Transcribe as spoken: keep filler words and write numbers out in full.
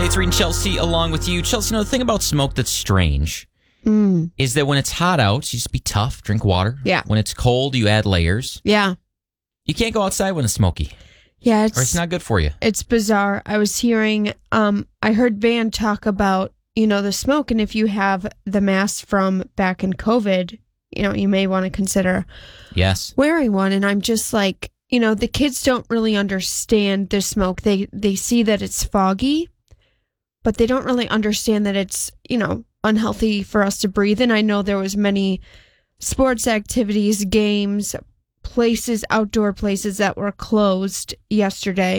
It's Reed and Chelsea along with you. Chelsea, you know, the thing about smoke that's strange Mm. is that when it's hot out, you just be tough, drink water. Yeah. When it's cold, you add layers. Yeah. You can't go outside when it's smoky, Yeah, it's, or it's not good for you. it's bizarre. I was hearing, um, I heard Van talk about, you know, the smoke, and if you have the mask from back in COVID, you know, you may want to consider Yes. wearing one. And I'm just like, you know, the kids don't really understand the smoke. They they see that it's foggy, but they don't really understand that it's, you know, unhealthy for us to breathe in. I know there was many sports activities, games, places, outdoor places that were closed yesterday.